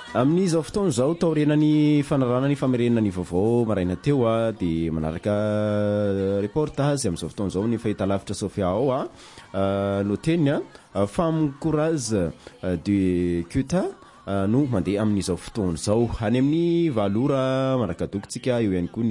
Amin'izao fotoana zao taorenany fanarana ny famerenana ny vaovao maraina teo dia manaraka reportage amin'izao fotoana zao ny fahitalavitra Sofia ao no teny femme courage de Kuta no mandeha amin'izao fotoana zao any amin'ny valora manaraka dokotsika eo ihany koa